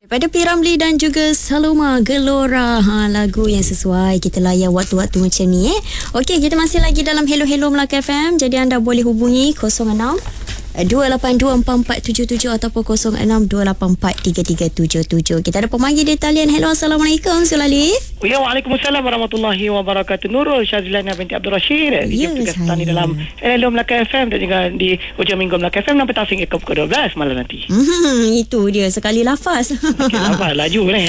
Pada P. Ramlee dan juga Saloma, Gelora. Lagu yang sesuai. Kita layan waktu-waktu macam ni. Okey, kita masih lagi dalam Hello Hello Melaka FM. Jadi anda boleh hubungi 06 2824477 ataupun 0628433377. Kita ada pemanggil di talian. Hello, Assalamualaikum Sulalif. Ya, Waalaikumsalam warahmatullahi wabarakatuh. Nurul Syazlana binti Abdul Rashid. Ya, Kita di dalam Hello Melaka FM dan juga di hujung minggu Melaka FM 6 petang hingga pukul 12 malam nanti. Itu dia, sekali lafaz. Okey, lafaz laju ni.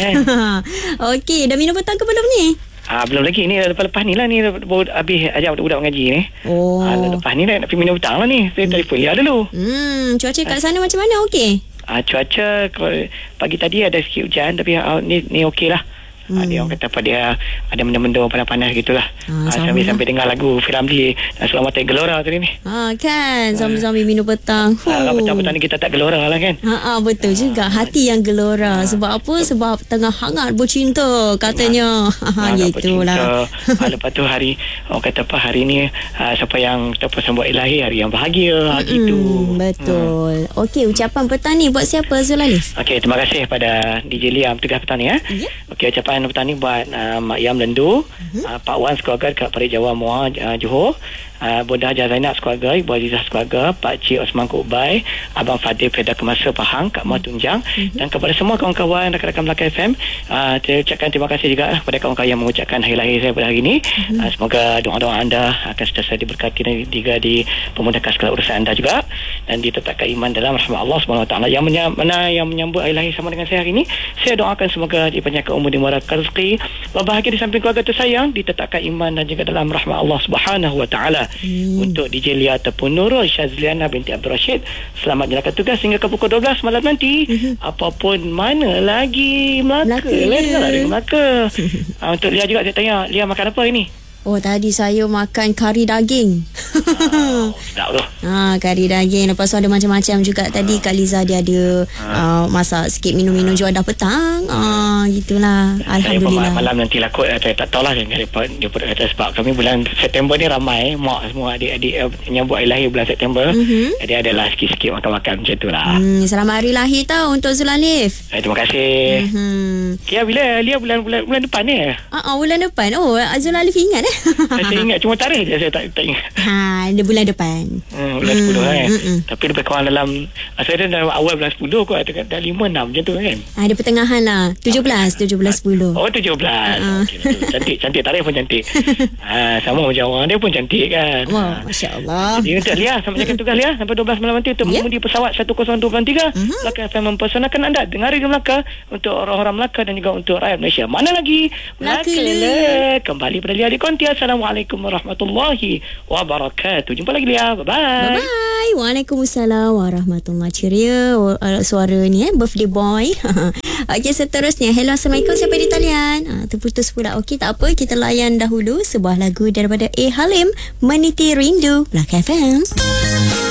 Okey, dah minum petang ke belum ni? Belum lagi ni, lepas ni lah ni baru habis ajar budak mengaji ni. Lepas ni nak pergi minum petang lah ni. Saya telefon dia dulu. Cuaca kat sana macam mana? Okey? Cuaca pagi tadi ada sikit hujan tapi ni okey lah. Dia orang kata apa, dia ada benda-benda panas-panas gitulah. Sambil dengar lagu P. Ramlee dan Selamat Gelora tadi ni. Kan, sambil minum petang. Petang-petang ni kita tak gelora lah kan. Betul juga, hati yang gelora. Sebab apa? Sebab tengah hangat bercinta katanya. Gitulah. Lepas tu hari orang kata apa, hari ni siapa yang kita sambut ilahi, hari yang bahagia gitu. Betul. Okey, ucapan petang ni buat siapa, Zulalif? Okey, terima kasih pada DJ Liam tugas petang ni ya. Okey, ucapan petang ni buat Mak Yam Lendu, Pak Wan sekeluarga dekat Parit Jawa Muar, Johor, Bunda Hajar Zainab sekeluarga, Ibu Azizah sekeluarga, Pak Cik Osman Kubai, Abang Fadil Pedah Kemasa Pahang, Kak Muar Tunjang, dan kepada semua kawan-kawan rakan-rakan Melaka FM, saya ucapkan terima kasih juga kepada kawan-kawan yang mengucapkan hari lahir saya pada hari ini. Semoga doa-doa anda akan sentiasa diberkati dan juga dimudahkan segala urusan anda juga, dan ditetapkan iman dalam rahmat Allah SWT. Yang menyambut hari lahir sama dengan saya hari ini, saya doakan semoga dipanjangkan umur, dimurahkan rezeki, berbahagia di samping keluarga tersayang, ditetapkan iman dan juga dalam rahmat Allah SWT. Untuk DJ Lia ataupun Nurul Syazliana binti Abdul Rashid, selamat jalankan tugas hingga ke pukul 12 malam nanti. Apapun mana lagi Melaka. Untuk Lia juga saya tanya, Lia makan apa hari ni? Tadi saya makan kari daging. Sedap tu. Kari daging. Lepas tu ada macam-macam juga. Tadi Kak Liza dia ada masak sikit minum-minum juga dah petang. Gitulah. Alhamdulillah. Saya malam nanti lah kot. Saya tak tahulah dia kata sebab kami bulan September ni ramai mak semua adik-adik menyambut hari lahir bulan September. Jadi adalah sikit-sikit makan-makan macam tu lah. Selamat hari lahir tau untuk Zulalif. Terima kasih. Kia bila Lia bulan depan ni? Bulan depan. Zulalif ingat saya ingat cuma tarikh je, saya tak ingat. Dia bulan depan. Bulan 10 kan. Tapi lebih kurang dalam saya dah awal bulan 10 kot, dah 5-6 macam tu kan. Ada pertengahan lah. 17 10. 17. Okay, cantik tarikh pun cantik. Sama macam orang dia pun cantik kan. Wah, masya-Allah. Jadi untuk Lia sampai jaga tugas Lia sampai 12 malam nanti untuk mengundi pesawat 1023. Melaka FM mempersanakan anda dengar Radio Melaka untuk orang-orang Melaka dan juga untuk rakyat Malaysia. Mana lagi? Melaka kembali pada Lia di konti. Assalamualaikum warahmatullahi wabarakatuh. Jumpa lagi Lia. Bye-bye. Bye-bye. Waalaikumsalam warahmatullahi. Ceria suara ni birthday boy. Okey, seterusnya. Hello, Assalamualaikum. Siapa di talian? Terputus pula. Okey, tak apa. Kita layan dahulu sebuah lagu daripada A. Halim, Meniti Rindu. Melaka FM.